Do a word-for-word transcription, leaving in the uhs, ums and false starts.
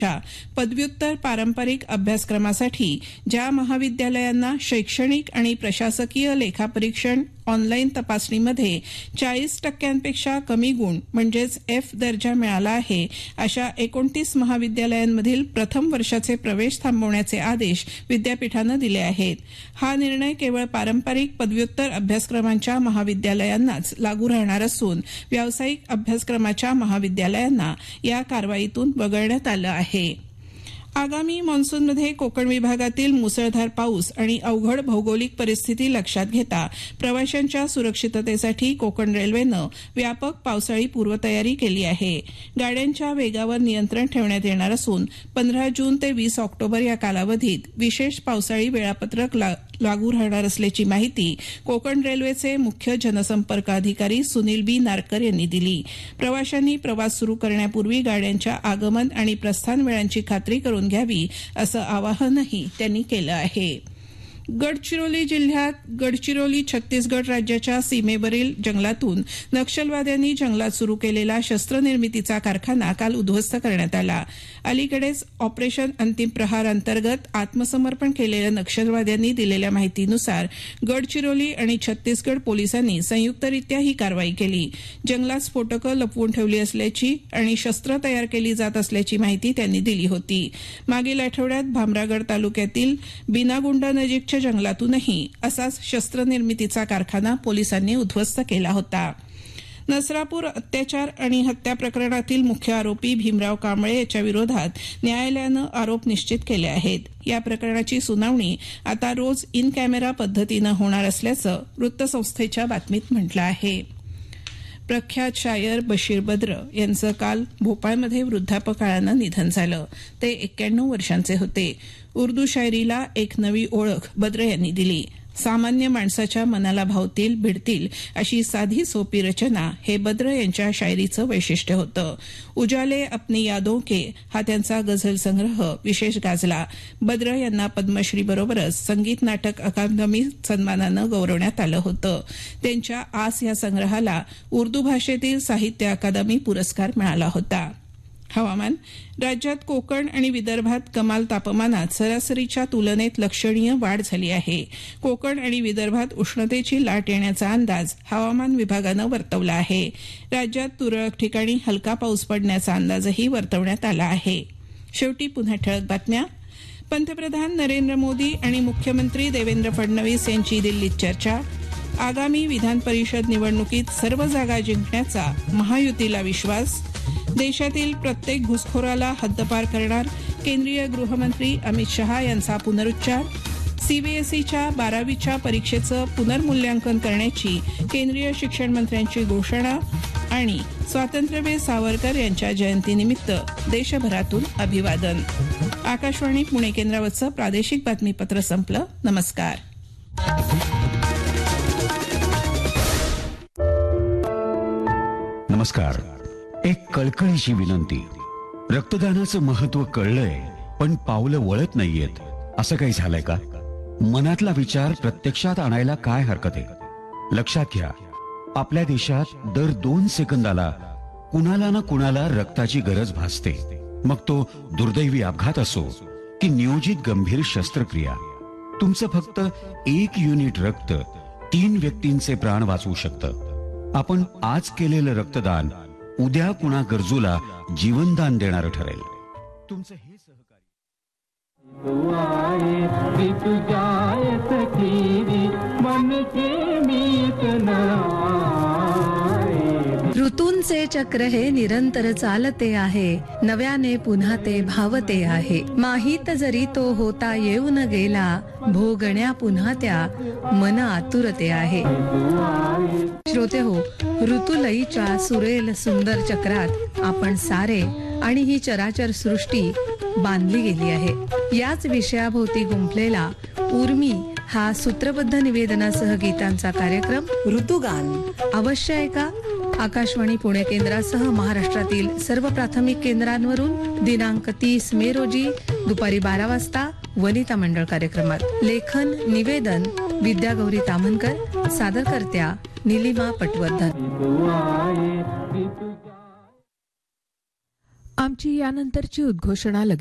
पदव्युत्तर पारंपरिक अभ्यासक्रमासाठी ज्या महाविद्यालयांना शैक्षणिक आणि प्रशासकीय लेखापरीक्षण ऑनलाईन तपासणीमध्ये चाळीस टक्क्यांपेक्षा कमी गुण म्हणजेच एफ दर्जा मिळाला आहे अशा एकोणतीस महाविद्यालयांमधील प्रथम वर्षाचे प्रवेश थांबवण्याचे आदेश विद्यापीठानं दिले आहेत. हा निर्णय केवळ पारंपरिक पदव्युत्तर अभ्यासक्रमांच्या महाविद्यालयांनाच लागू राहणार असून व्यावसायिक अभ्यासक्रमाच्या महाविद्यालयांना या कारवाईतून वगळण्यात आलं आहे. आगामी मान्सूनमध्ये कोकण विभागातील मुसळधार पाऊस आणि अवघड भौगोलिक परिस्थिती लक्षात घेता प्रवाशांच्या सुरक्षिततेसाठी कोकण रेल्वेनं व्यापक पावसाळी पूर्वतयारी केली आहे. गाड्यांच्या वेगावर नियंत्रण ठेवण्यात येणार असून पंधरा जून ते वीस ऑक्टोबर या कालावधीत विशेष पावसाळी वेळापत्रक लागू राहणार असल्याची माहिती कोकण रेल्वेचे मुख्य जनसंपर्क अधिकारी सुनील बी नारकर यांनी दिली. प्रवाशांनी प्रवास सुरू करण्यापूर्वी गाड्यांच्या आगमन आणि प्रस्थान वेळांची खात्री करून घ्यावी असं आवाहनही त्यांनी केलं आहे. गडचिरोली जिल्ह्यात गडचिरोली छत्तीसगड राज्याच्या सीमेवरील जंगलातून नक्षलवाद्यांनी जंगलात सुरू केलेला शस्त्रनिर्मितीचा कारखाना काल उद्ध्वस्त करण्यात आला. अलीकडेच ऑपरेशन अंतिम प्रहार अंतर्गत आत्मसमर्पण केलेल्या नक्षलवाद्यांनी दिलेल्या माहितीनुसार गडचिरोली आणि छत्तीसगड पोलिसांनी संयुक्तरित्या ही कारवाई केली. जंगलात स्फोटकं लपवून ठेवली असल्याची आणि शस्त्र तयार केली जात असल्याची माहिती त्यांनी दिली होती. मागील आठवड्यात भामरागड तालुक्यातील बिनागुंडा नजीकच्या जंगलातूनही असाच शस्त्रनिर्मितीचा कारखाना पोलिसांनी उद्ध्वस्त केला होता. नसरापूर अत्याचार आणि हत्या प्रकरणातील मुख्य आरोपी भीमराव कांबळे याच्या विरोधात न्यायालयानं आरोप निश्चित केले आहेत. या प्रकरणाची सुनावणी आता रोज इन कॅमेरा पद्धतीनं होणार असल्याचं वृत्तसंस्थेच्या बातमीत म्हटलं आहे. प्रख्यात शायर बशीर बद्र यांचं काल भोपाळमध्ये वृद्धापकाळानं निधन झालं. ते एक्क्याण्णव वर्षांचे होते. उर्दू शायरीला एक नवी ओळख बद्र यांनी दिली. सामान्य माणसाच्या मनाला भावतील भिडतील अशी साधी सोपी रचना हे बद्र यांच्या शायरीचं वैशिष्ट्य होतं. उजाले अपनी यादों के हा त्यांचा गझल संग्रह विशेष गाजला. बद्र यांना पद्मश्री बरोबरच संगीत नाटक अकादमी सन्मानानं गौरवण्यात आलं होतं. त्यांच्या आस या संग्रहाला उर्दू भाषेतील साहित्य अकादमी पुरस्कार मिळाला होता. हवामान. राज्यात कोकण आणि विदर्भात कमाल तापमानात सरासरीच्या तुलनेत लक्षणीय वाढ झाली आहे. कोकण आणि विदर्भात उष्णतेची लाट येण्याचा अंदाज हवामान विभागानं वर्तवला आहे. राज्यात तुरळक ठिकाणी हलका पाऊस पडण्याचा अंदाजही वर्तवण्यात आला आहे. शेवटी पुन्हा ठळक बातम्या. पंतप्रधान नरेंद्र मोदी आणि मुख्यमंत्री देवेंद्र फडणवीस यांची दिल्लीत चर्चा. आगामी विधान परिषद निवडणुकीत सर्व जागा जिंकण्याचा महायुतीला विश्वास. देशातील प्रत्येक घुसखोराला हद्दपार करणार केंद्रीय गृहमंत्री अमित शहा यांचा पुनरुच्चार. सीबीएसईच्या बारावीच्या परीक्षेचं पुनर्मूल्यांकन करण्याची केंद्रीय शिक्षण मंत्र्यांची घोषणा. आणि स्वातंत्र्यवीर सावरकर यांच्या जयंतीनिमित्त देशभरातून अभिवादन. आकाशवाणी पुणे केंद्रावरचं प्रादेशिक बातमीपत्र संपलं. नमस्कार. नमस्कार. एक कळकळीची विनंती. रक्तदानाचं महत्व कळलंय पण पावलं वळत नाहीयेत. असं काही झालंय का? मनातला विचार प्रत्यक्षात आणायला काय हरकत आहे? लक्षात घ्या, आपल्या देशात दर दोन सेकंदाला कुणाला ना कुणाला रक्ताची गरज भासते. मग तो दुर्दैवी अपघात असो की नियोजित गंभीर शस्त्रक्रिया. तुमचं फक्त एक युनिट रक्त तीन व्यक्तींचे प्राण वाचवू शकतं. आपण आज केलेलं रक्तदान उद्या कुणा गरजूला जीवनदान देणारं ठरेल. तुमचं हे सहकार्य. ऋतूंचे चक्र हे निरंतर चालते आहे. नव्याने पुन्हा ते भावते आहे. माहीत जरी तो होता येऊन गेला. भोगण्या पुन्हा त्या मन आतुरते आहे. श्रोते हो, ऋतुलयीच्या सुरेल सुंदर चक्रात आपण सारे आणि ही चराचर सृष्टी बांधली गेली आहे. याच विषयाभोवती गुंफलेला उर्मी हा सूत्रबद्ध निवेदनासह गीतांचा कार्यक्रम ऋतुगान अवश्य ऐका. आकाशवाणी पुणे केंद्रासह महाराष्ट्रातील सर्व प्राथमिक केंद्रांवरून दिनांक तीस मे रोजी दुपारी बारा वाजता वनिता मंडळ कार्यक्रमात. लेखन निवेदन विद्यागौरी तामनकर. सादरकर्त्या निलिमा पटवर्धन. आमची यानंतरची उद्घोषणा लगेच